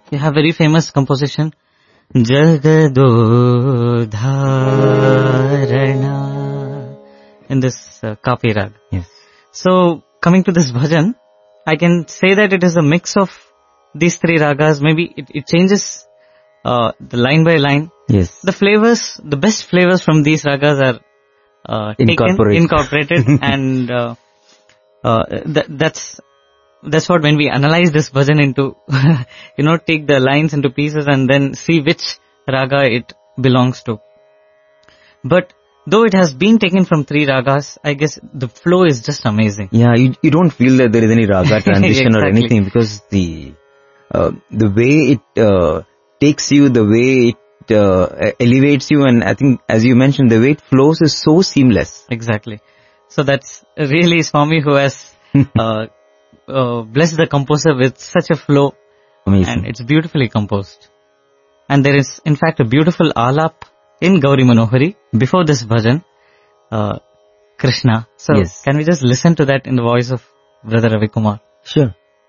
you have very famous composition, Jagadodharana, in this Kapi Rag. Yes. So, coming to this bhajan, I can say that it is a mix of these three ragas. Maybe it changes the line by line. Yes. The flavors, the best flavors from these ragas are incorporated and that's what when we analyze this bhajan into, take the lines into pieces and then see which raga it belongs to. But though it has been taken from three ragas, I guess the flow is just amazing. Yeah, you don't feel that there is any raga transition exactly. or anything, because the way it takes you, the way it elevates you, and I think, as you mentioned, the way it flows is so seamless. Exactly. So that's really Swami who has blessed the composer with such a flow. Amazing. And it's beautifully composed. And there is, in fact, a beautiful alap in Gauri Manohari before this bhajan, Krishna. So, yes. Can we just listen to that in the voice of Brother Ravi Kumar? Sure.